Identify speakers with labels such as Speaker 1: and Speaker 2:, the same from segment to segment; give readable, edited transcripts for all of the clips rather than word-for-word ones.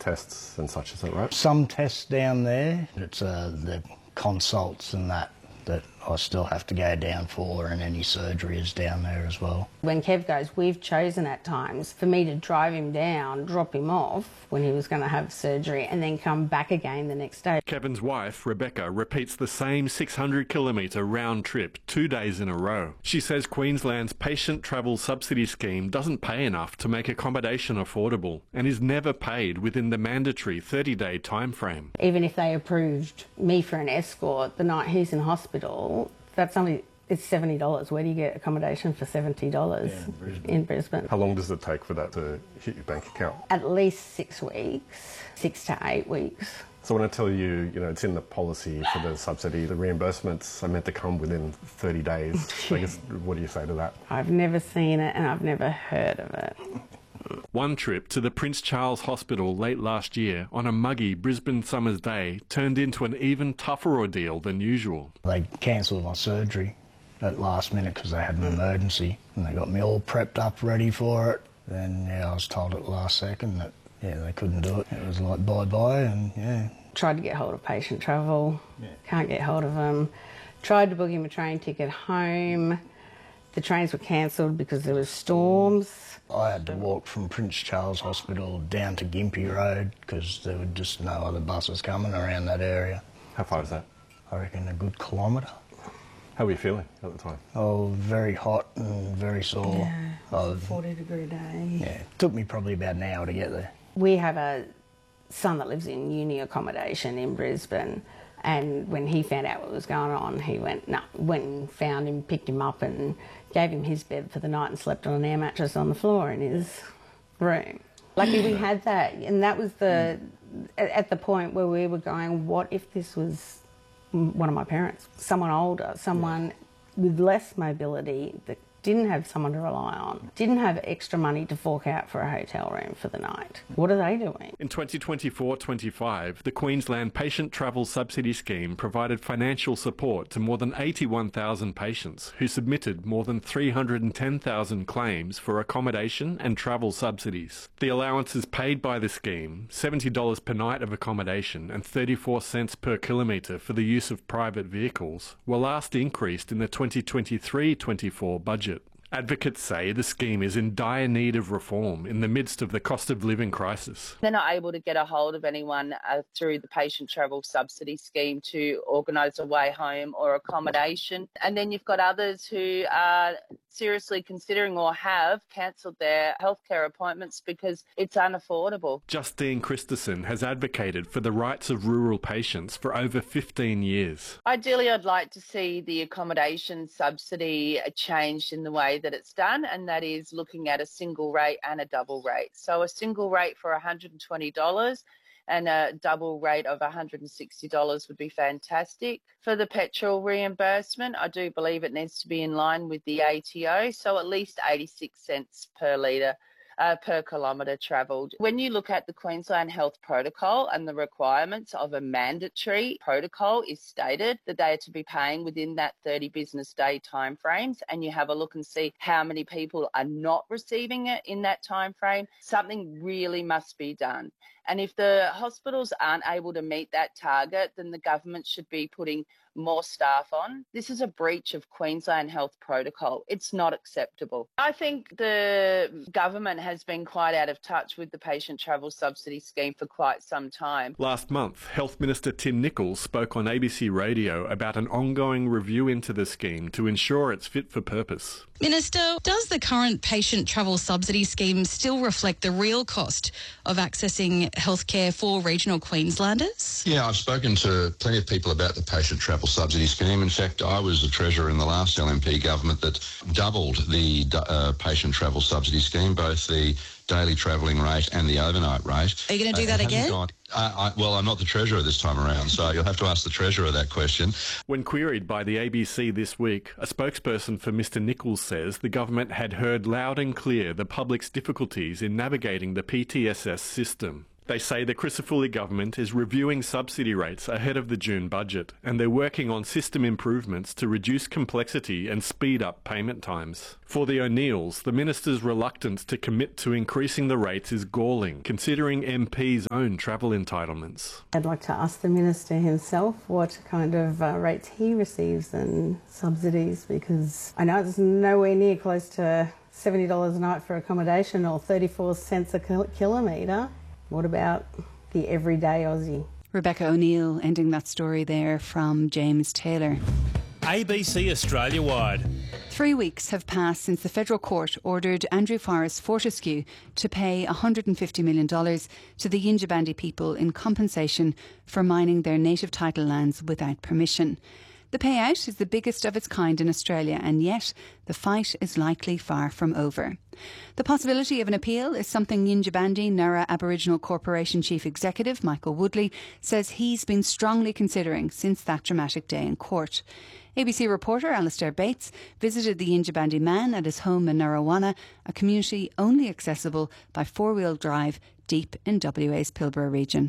Speaker 1: tests and such, is that right?
Speaker 2: Some tests down there. It's the consults and that I still have to go down for, and any surgery is down there as well.
Speaker 3: When Kev goes, we've chosen at times for me to drive him down, drop him off when he was going to have surgery, and then come back again the next day.
Speaker 4: Kevin's wife, Rebecca, repeats the same 600-kilometre round trip 2 days in a row. She says Queensland's patient travel subsidy scheme doesn't pay enough to make accommodation affordable and is never paid within the mandatory 30-day time frame.
Speaker 3: Even if they approved me for an escort the night he's in hospital, that's only, it's $70. Where do you get accommodation for $70 in Brisbane?
Speaker 1: How long does it take for that to hit your bank account?
Speaker 3: At least 6 weeks, 6 to 8 weeks.
Speaker 1: So when I tell you, it's in the policy for the subsidy, the reimbursements are meant to come within 30 days. I guess, what do you say to that?
Speaker 3: I've never seen it and I've never heard of it.
Speaker 4: One trip to the Prince Charles Hospital late last year on a muggy Brisbane summer's day turned into an even tougher ordeal than usual.
Speaker 2: They cancelled my surgery at last minute because they had an emergency, and they got me all prepped up ready for it. Then I was told at the last second that they couldn't do it. It was like bye-bye, and
Speaker 3: Tried to get hold of patient travel, can't get hold of them. Tried to book him a train ticket home. The trains were cancelled because there was storms.
Speaker 2: I had to walk from Prince Charles Hospital down to Gympie Road because there were just no other buses coming around that area.
Speaker 1: How far is that?
Speaker 2: I reckon a good kilometre.
Speaker 1: How were you feeling at the time?
Speaker 2: Oh, very hot and very sore.
Speaker 3: Yeah, 40-degree day.
Speaker 2: Yeah, it took me probably about an hour to get there.
Speaker 3: We have a son that lives in uni accommodation in Brisbane, and when he found out what was going on, he went and found him, picked him up and gave him his bed for the night and slept on an air mattress on the floor in his room. Lucky we had that, and that was at the point where we were going, what if this was one of my parents, someone older, someone with less mobility that didn't have someone to rely on, didn't have extra money to fork out for a hotel room for the night. What are they doing?
Speaker 4: In 2024-25, the Queensland Patient Travel Subsidy Scheme provided financial support to more than 81,000 patients who submitted more than 310,000 claims for accommodation and travel subsidies. The allowances paid by the scheme, $70 per night of accommodation and 34 cents per kilometre for the use of private vehicles, were last increased in the 2023-24 budget. Advocates say the scheme is in dire need of reform in the midst of the cost of living crisis.
Speaker 5: They're not able to get a hold of anyone through the patient travel subsidy scheme to organise a way home or accommodation. And then you've got others who are seriously considering or have cancelled their healthcare appointments because it's unaffordable.
Speaker 4: Justine Christensen has advocated for the rights of rural patients for over 15 years.
Speaker 5: Ideally, I'd like to see the accommodation subsidy changed in the way that it's done, and that is looking at a single rate and a double rate. So a single rate for $120 and a double rate of $160 would be fantastic. For the petrol reimbursement, I do believe it needs to be in line with the ATO, so at least 86 cents per litre. Per kilometre travelled. When you look at the Queensland Health Protocol and the requirements of a mandatory protocol is stated that they are to be paying within that 30 business day timeframes, and you have a look and see how many people are not receiving it in that timeframe, something really must be done. And if the hospitals aren't able to meet that target, then the government should be putting more staff on. This is a breach of Queensland Health Protocol. It's not acceptable. I think the government has been quite out of touch with the patient travel subsidy scheme for quite some time.
Speaker 4: Last month, Health Minister Tim Nicholls spoke on ABC Radio about an ongoing review into the scheme to ensure it's fit for purpose.
Speaker 6: Minister, does the current patient travel subsidy scheme still reflect the real cost of accessing healthcare for regional Queenslanders?
Speaker 7: Yeah, I've spoken to plenty of people about the patient travel subsidy scheme. In fact, I was the treasurer in the last LNP government that doubled the patient travel subsidy scheme, both the daily travelling rate and the overnight rate.
Speaker 6: Are you going to do that again?
Speaker 7: Well, I'm not the treasurer this time around, so you'll have to ask the treasurer that question.
Speaker 4: When queried by the ABC this week, a spokesperson for Mr Nicholls says the government had heard loud and clear the public's difficulties in navigating the PTSS system. They say the Crisafulli government is reviewing subsidy rates ahead of the June budget, and they're working on system improvements to reduce complexity and speed up payment times. For the O'Neills, the minister's reluctance to commit to increasing the rates is galling, considering MPs' own travel entitlements.
Speaker 3: I'd like to ask the minister himself what kind of rates he receives and subsidies, because I know it's nowhere near close to $70 a night for accommodation or 34 cents a kilometre. What about the everyday Aussie?
Speaker 8: Rebecca O'Neill ending that story there from James Taylor.
Speaker 9: ABC Australia-wide.
Speaker 8: 3 weeks have passed since the federal court ordered Andrew Forrest Fortescue to pay $150 million to the Yindjibarndi people in compensation for mining their native title lands without permission. The payout is the biggest of its kind in Australia, and yet the fight is likely far from over. The possibility of an appeal is something Yindjibarndi Nurra Aboriginal Corporation Chief Executive Michael Woodley says he's been strongly considering since that dramatic day in court. ABC reporter Alistair Bates visited the Yindjibarndi man at his home in Narrawanna, a community only accessible by four-wheel drive deep in WA's Pilbara region.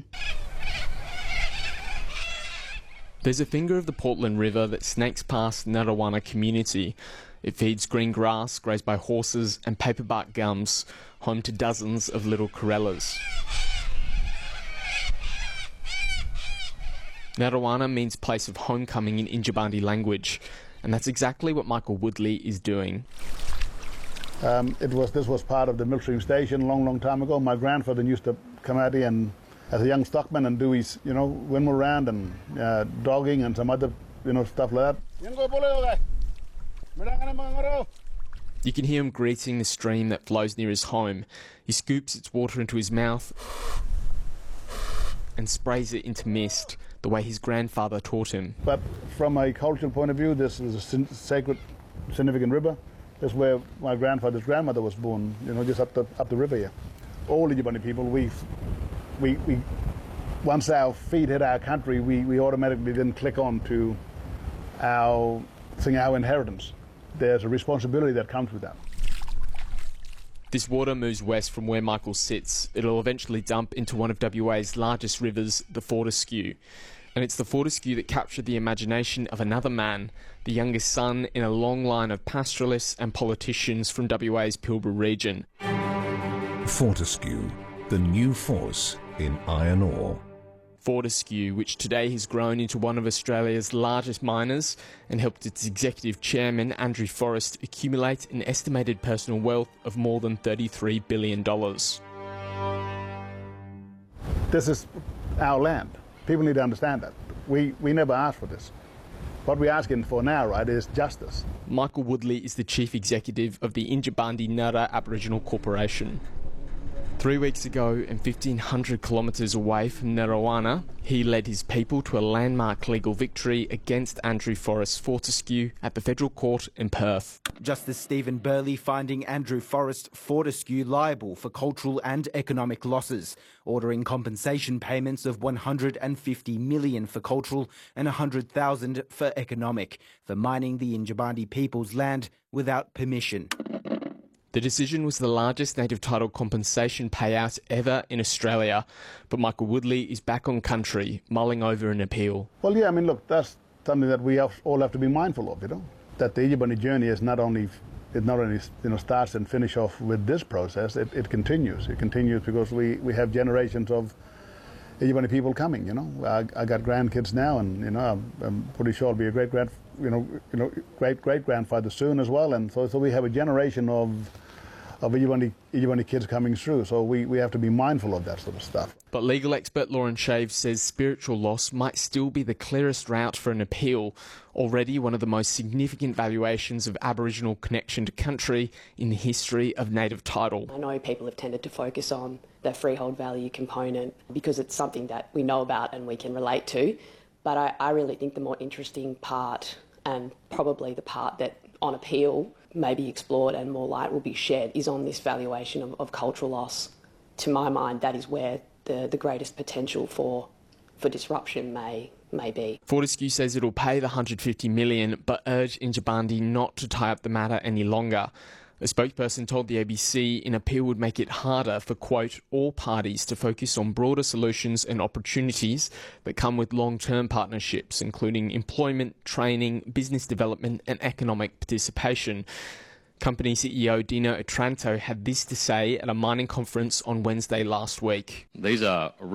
Speaker 10: There's a finger of the Portland River that snakes past Narrawanna community. It feeds green grass grazed by horses and paperbark gums, home to dozens of little corellas. Narrawanna means place of homecoming in Yindjibarndi language, and that's exactly what Michael Woodley is doing.
Speaker 11: This was part of the Millstream Station a long time ago. My grandfather used to come out here and as a young stockman and do his, windmill round and dogging and some other, stuff like that.
Speaker 10: You can hear him greeting the stream that flows near his home. He scoops its water into his mouth and sprays it into mist, the way his grandfather taught him.
Speaker 11: But from a cultural point of view, this is a sacred, significant river. That's where my grandfather's grandmother was born, just up the river here. All the Yindjibarndi people, we once our feet hit our country, we automatically then click on to our inheritance. There's a responsibility that comes with that.
Speaker 10: This water moves west from where Michael sits. It'll eventually dump into one of WA's largest rivers, the Fortescue. And it's the Fortescue that captured the imagination of another man, the youngest son in a long line of pastoralists and politicians from WA's Pilbara region.
Speaker 12: Fortescue, the new force in iron ore.
Speaker 10: Fortescue, which today has grown into one of Australia's largest miners and helped its executive chairman, Andrew Forrest, accumulate an estimated personal wealth of more than $33 billion.
Speaker 11: This is our land. People need to understand that. We never asked for this. What we're asking for now, right, is justice.
Speaker 10: Michael Woodley is the chief executive of the Yindjibarndi Nurra Aboriginal Corporation. 3 weeks ago, and 1,500 kilometres away from Narrawanna, he led his people to a landmark legal victory against Andrew Forrest Fortescue at the Federal Court in Perth.
Speaker 13: Justice Stephen Burley finding Andrew Forrest Fortescue liable for cultural and economic losses, ordering compensation payments of $150 million for cultural and $100,000 for economic, for mining the Yindjibarndi people's land without permission.
Speaker 10: The decision was the largest native title compensation payout ever in Australia, but Michael Woodley is back on country, mulling over an appeal.
Speaker 11: Well, yeah, look, that's something that we all have to be mindful of, that the Yindjibarndi journey is not only starts and finish off with this process, it continues. It continues because we have generations of Yindjibarndi people coming, I got grandkids now, and, I'm pretty sure I'll be a great-great-grandfather soon as well, and so we have a generation of Yindjibarndi kids coming through, so we have to be mindful of that sort of stuff.
Speaker 10: But legal expert Lauren Shave says spiritual loss might still be the clearest route for an appeal, already one of the most significant valuations of Aboriginal connection to country in the history of native title.
Speaker 14: I know people have tended to focus on the freehold value component because it's something that we know about and we can relate to, but I really think the more interesting part, and probably the part that on appeal may be explored and more light will be shed, is on this valuation of cultural loss. To my mind, that is where the greatest potential for disruption may be.
Speaker 10: Fortescue says it'll pay the $150 million, but urged Yindjibarndi not to tie up the matter any longer. A spokesperson told the ABC an appeal would make it harder for, quote, all parties to focus on broader solutions and opportunities that come with long-term partnerships, including employment, training, business development and economic participation. Company CEO Dino Otranto had this to say at a mining conference on Wednesday last week.
Speaker 15: These are